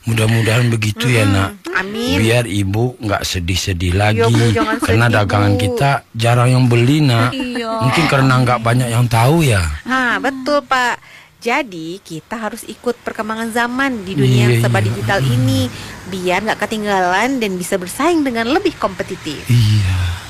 Mudah-mudahan begitu ya nak. Amin. Biar ibu nggak sedih-sedih lagi. Iya, Bu, jangan karena sedih, dagangan Bu. kita jarang yang beli nak. Iya. Mungkin karena nggak banyak yang tahu ya. Betul Pak. Jadi kita harus ikut perkembangan zaman di dunia yang Iya, serba iya. digital ini, biar nggak ketinggalan dan bisa bersaing dengan lebih kompetitif. Iya.